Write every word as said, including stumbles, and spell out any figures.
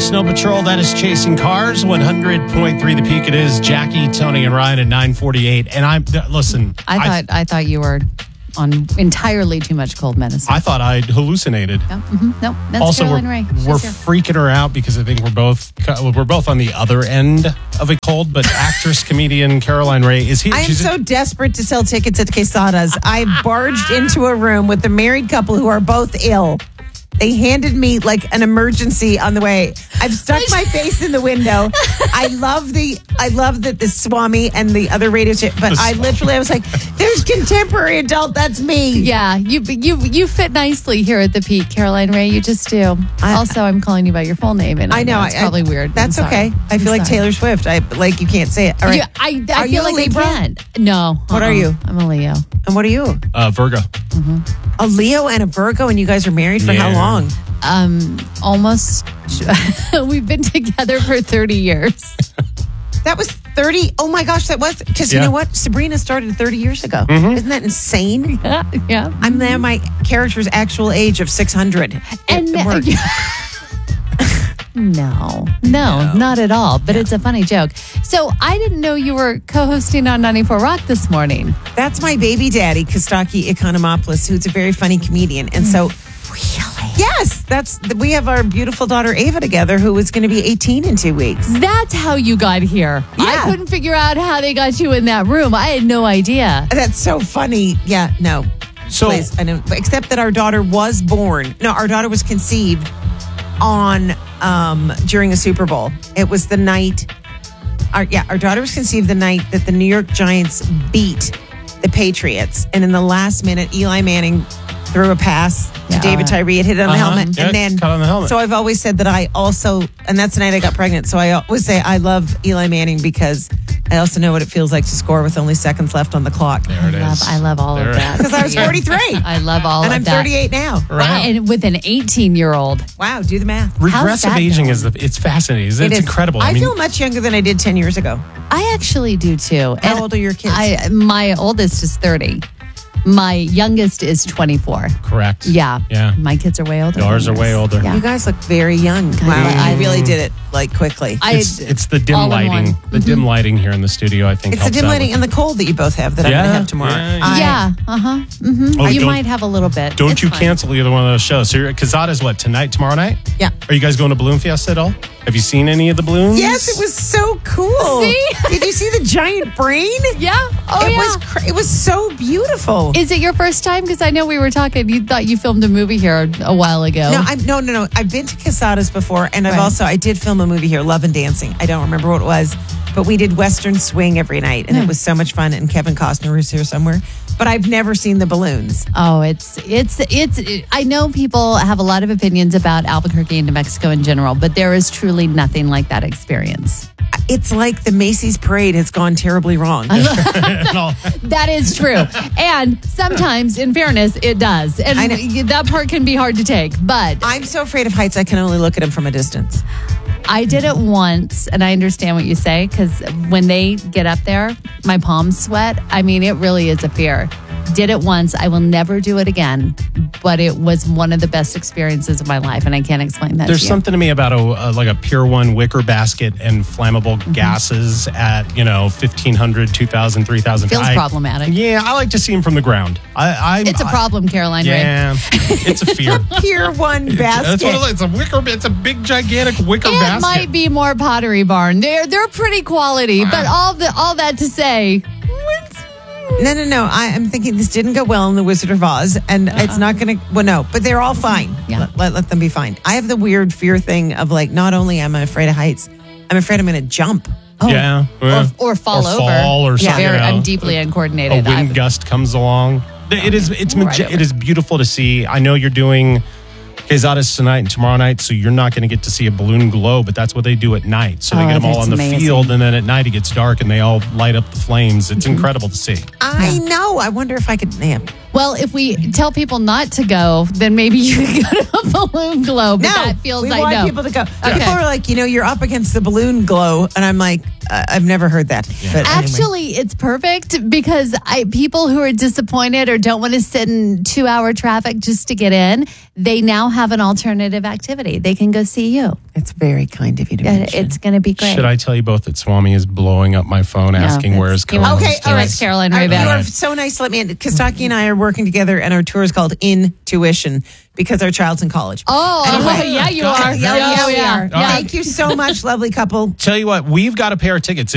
Snow Patrol. That is Chasing Cars. one hundred point three The Peak. It is Jackie, Tony, and Ryan at nine forty-eight. And I'm, listen. I thought I, I thought you were on entirely too much cold medicine. I thought I'd hallucinated. No, mm-hmm, no that's also, Caroline we're, Ray. we're here. freaking her out because I think we're both we're both on the other end of a cold. But actress, comedian Caroline Ray is here. I am She's so desperate to sell tickets at Quesada's. I barged into a room with a married couple who are both ill. They handed me like an emergency on the way. I've stuck my face in the window. I love the I love that the Swami and the other radio shit, but The I Swami. literally I was like, there's contemporary adult, that's me. Yeah, you you you fit nicely here at the Peak, Caroline Ray. You just do. I- also, I'm calling you by your full name, and I know it's I- probably I- weird. That's I'm sorry. okay. I feel I'm like sorry. Taylor Swift. I like you can't say it. All right. You, I, I Are feel you a like Libra? I can't. No. What are uh-uh. you? I'm a Leo. And what are you? uh, Virgo. A Leo and a Virgo, and you guys are married for how Yeah. long? Um, almost. We've been together for thirty years. That was thirty. Oh my gosh, that was because Yeah. you know what? Sabrina started thirty years ago. Isn't that insane? Yeah. I'm now my character's actual age of six hundred. And it worked. no, no, not at all. But it's a funny joke. So I didn't know you were co-hosting on ninety-four Rock this morning. That's my baby daddy, Kostaki Economopoulos, who's a very funny comedian. And so, Really? yes, that's we have our beautiful daughter Ava together, who is going to be eighteen in two weeks. That's how you got here. I Yeah. couldn't figure out how they got you in that room. I had no idea. That's so funny. Yeah, no. So- Please, I don't, except that our daughter was born. No, our daughter was conceived on um during a Super Bowl. It was the night. Our yeah, our daughter was conceived the night that the New York Giants beat the Patriots, and in the last minute, Eli Manning threw a pass to Yeah. David Tyree. It hit it on the Uh-huh. helmet, Yeah, and then caught on the helmet. So I've always said that I also, and that's the night I got pregnant. So I always say I love Eli Manning because I also know what it feels like to score with only seconds left on the clock. There it I love, is. I love all There of it that. is. Because I was Yeah. forty-three, I love all and of I'm that. thirty-eight now. Wow, Right. and with an eighteen-year-old. Wow, do the math. How's Regressive that aging going? is the, it's fascinating. It's, It is. incredible. I, mean, feel much younger than I did ten years ago. I actually do too. How And old are your kids? I my oldest is thirty. My youngest is twenty-four. correct. Yeah. Yeah. My kids are way older. Yours than are way yours. older. Yeah. You guys look very young. Wow, I- I really did it like quickly. I, It's, it's the dim all in lighting. one. The dim lighting here in the studio, I think, it's the helps dim out lighting with and the cold that you both have that I'm Yeah, going to have tomorrow. yeah, I- yeah. Uh huh. Mm-hmm. Oh, you don't- might have a little bit. Don't It's you fine. cancel either one of those shows. So you're at Cazada's what, tonight, tomorrow night? Yeah. Are you guys going to Balloon Fiesta at all? Have you seen any of the balloons? Yes, it was so cool. See? Did you see the giant brain? Yeah. Oh it yeah. was cra- it was so beautiful. Is it your first time? Because I know we were talking. You thought you filmed a movie here a while ago. no, I'm no, no, no. I've been to Quesada's before, and I've Right. also I did film a movie here, Love and Dancing. I don't remember what it was, but we did Western Swing every night, and Yeah. it was so much fun. And Kevin Costner was here somewhere, but I've never seen the balloons. Oh, it's it's it's. I know people have a lot of opinions about Albuquerque and New Mexico in general, but there is truly nothing like that experience. It's like the Macy's parade has gone terribly wrong. And all- That is true, and sometimes, in fairness, it does, and I know. that part can be hard to take. But I'm so afraid of heights, I can only look at them from a distance. I did it once, and I understand what you say because when they get up there, my palms sweat. I mean, it really is a fear. Did it once. I will never do it again. But it was one of the best experiences of my life, and I can't explain that There's to you. something to me about a, a like a Pier One wicker basket and flammable Mm-hmm. gases at you know fifteen hundred, two thousand, three thousand. Feels problematic. Yeah, I like to see them from the ground. I, I It's a I- problem, Caroline Ray. yeah, it's a fear. Pier one basket. That's what it is. It's a wicker. It's a big, gigantic wicker It basket. might be more Pottery Barn. They're they're pretty quality, but all the all that to say, No, no, no. I, I'm thinking this didn't go well in the Wizard of Oz, and it's not going to. Well, no, but they're all fine. Yeah. Let, let, let them be fine. I have the weird fear thing of like, not only am I afraid of heights, I'm afraid I'm going to jump. oh, Yeah, yeah. or, or fall or over. fall or yeah, something. very- you know. I'm deeply A uncoordinated. wind I've- gust comes along. It is. It's Right maje- over. it is beautiful to see. I know you're doing Quesada's tonight and tomorrow night, so you're not going to get to see a balloon glow, but that's what they do at night. So they Oh, get them all that's on the amazing. field, and then at night it gets dark, and they all light up the flames. It's incredible to see. I know. I wonder if I could. Man. Well, if we tell people not to go, then maybe you can go to a balloon glow. But No, that feels we like want no. people to go. Okay. People are like, you know, you're up against the balloon glow, and I'm like, uh, I've never heard that. But anyway. Actually, it's perfect because I people who are disappointed or don't want to sit in two-hour traffic just to get in, they now have an alternative activity. They can go see you. It's very kind of you to Yeah, mention. It's going to be great. Should I tell you both that Swami is blowing up my phone asking that's- where is he wants- Caroline? Okay, all He right. wants Caroline All right, Ray you back. are so nice to let me in. Kostaki and I are working together, and our tour is called Intuition because our child's in college. Oh, Anyway. yeah, you Go are. ahead. Yeah, yeah, we are. All right. Thank you so much, lovely couple. Tell you what, we've got a pair of tickets.